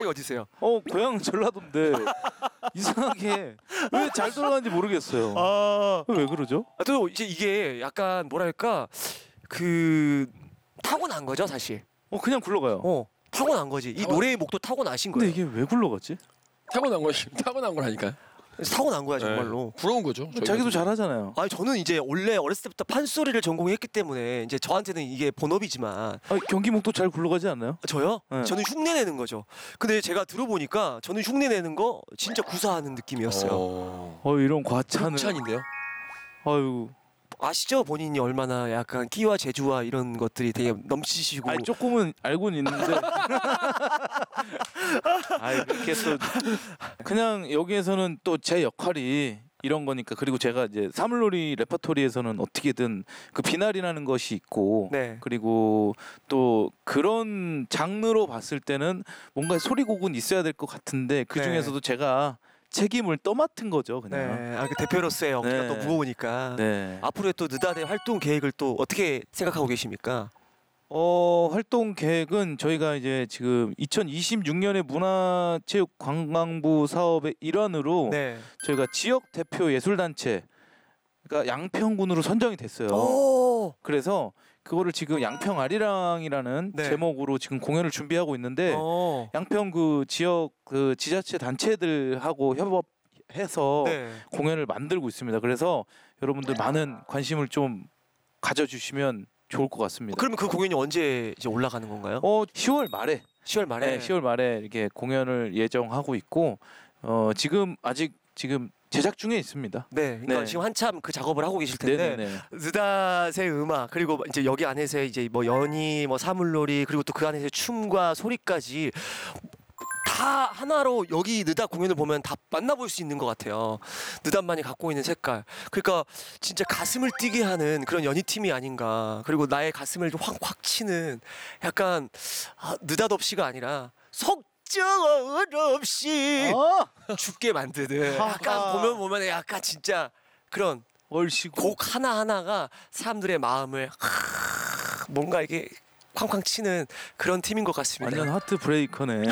어디세요? 고향 전라도인데 이상하게 왜 잘 돌아가는지 모르겠어요. 왜 그러죠? 또 이제 이게 약간 뭐랄까 그 타고난 거죠 사실. 그냥 굴러가요. 타고난 거지. 이 노래의 목도 타고나신 거예요. 근데 이게 왜 굴러가지? 타고난 거라니까요. 타고난 거야 정말로. 부러운 거죠. 자기도 잘하잖아요. 아니 저는 이제 원래 어렸을 때부터 판소리를 전공했기 때문에 이제 저한테는 이게 본업이지만 경기목도 잘 굴러가지 않나요? 저요? 네. 저는 흉내 내는 거죠. 근데 제가 들어보니까 저는 흉내 내는 거 진짜 구사하는 느낌이었어요. 이런 과찬을. 극찬인데요. 아유. 아시죠? 본인이 얼마나 약간 끼와 재주와 이런 것들이 되게 넘치시고. 아니 조금은 알고는 있는데. 그렇게 또 그냥 여기에서는 또 제 역할이 이런 거니까. 그리고 제가 이제 사물놀이 레퍼토리에서는 어떻게든 그 비날이라는 것이 있고, 네. 그리고 또 그런 장르로 봤을 때는 뭔가 소리곡은 있어야 될 것 같은데 그 중에서도 제가 책임을 떠맡은 거죠, 그냥. 네. 그 대표로서의 어깨가 네. 또 무거우니까. 네. 앞으로의 또 느닷의 활동 계획을 또 어떻게 생각하고 계십니까? 활동 계획은 저희가 이제 지금 2026년에 문화체육관광부 사업의 일환으로 네. 저희가 지역 대표 예술단체, 그러니까 양평군으로 선정이 됐어요. 오. 그래서 그거를 지금 양평 아리랑이라는 네. 제목으로 지금 공연을 준비하고 있는데 양평 그 지역 그 지자체 단체들하고 협업해서 네. 공연을 만들고 있습니다. 그래서 여러분들 많은 관심을 좀 가져주시면 좋을 것 같습니다. 그러면 그 공연이 언제 이제 올라가는 건가요? 10월 말에. 10월 말에. 네, 10월 말에 이렇게 공연을 예정하고 있고 지금 아직 제작 중에 있습니다. 네, 그러니까 네. 지금 한참 그 작업을 하고 계실 텐데 네네네. 느닷의 음악 그리고 이제 여기 안에서 이제 뭐 연희, 뭐 사물놀이 그리고 또 그 안에서 춤과 소리까지 다 하나로 여기 느닷 공연을 보면 다 만나볼 수 있는 것 같아요. 느닷만이 갖고 있는 색깔. 그러니까 진짜 가슴을 뛰게 하는 그런 연희 팀이 아닌가. 그리고 나의 가슴을 확 치는 약간 느닷 없이가 아니라 속정 없이 죽게 만드는 약간 보면 약간 진짜 그런 얼씨구 곡 하나하나가 사람들의 마음을 뭔가 이게 쾅쾅 치는 그런 팀인 것 같습니다. 완전 하트 브레이커네.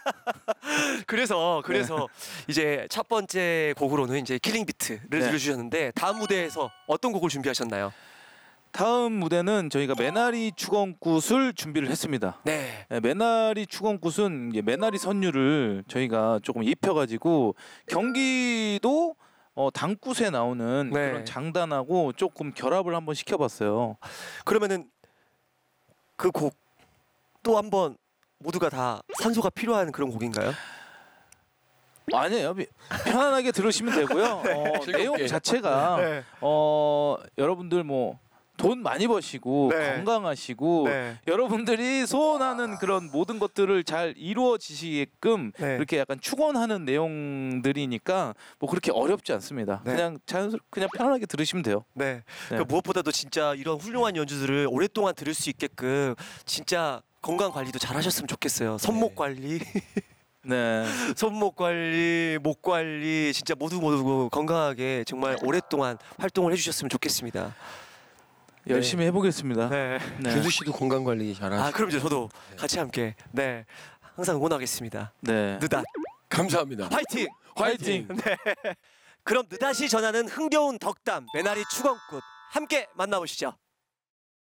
그래서 이제 첫 번째 곡으로는 이제 킬링 비트를 들려주셨는데 다음 무대에서 어떤 곡을 준비하셨나요? 다음 무대는 저희가 메나리 추건굿을 준비를 했습니다. 네. 메나리 추건굿은 이제 메나리 선율을 저희가 조금 입혀가지고 경기도 당굿에 나오는 그런 장단하고 조금 결합을 한번 시켜봤어요. 그러면은 그 곡 또 한번 모두가 다 산소가 필요한 그런 곡인가요? 아니에요. 편안하게 들으시면 되고요. 내용 자체가 여러분들 뭐 돈 많이 버시고 건강하시고 여러분들이 소원하는 그런 모든 것들을 잘 이루어지시게끔 이렇게 약간 축원하는 내용들이니까 뭐 그렇게 어렵지 않습니다. 그냥 그냥 편안하게 들으시면 돼요. 네. 그러니까 무엇보다도 진짜 이런 훌륭한 연주들을 오랫동안 들을 수 있게끔 진짜 건강 관리도 잘 하셨으면 좋겠어요. 손목 관리. 네. 손목 관리, 목 관리 진짜 모두 건강하게 정말 오랫동안 활동을 해주셨으면 좋겠습니다. 열심히 해보겠습니다. 네. 준수 씨도 건강 관리 잘하시고. 그럼요. 저도 같이 함께 항상 응원하겠습니다. 네. 느닷 감사합니다. 화이팅! 화이팅! 네. 그럼 느닷이 전하는 흥겨운 덕담 메나리 추건굿 함께 만나보시죠.